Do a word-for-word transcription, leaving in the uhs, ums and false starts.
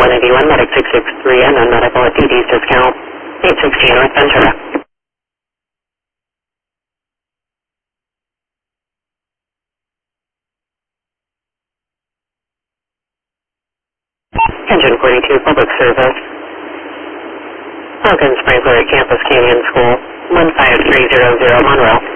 one eighty-one, medic six six three, and non-medical at D D's discount, eight sixteen North Ventura. Engine forty-two, public service. Falcon Sprinkler at Campus Canyon School, one five three zero zero Monroe.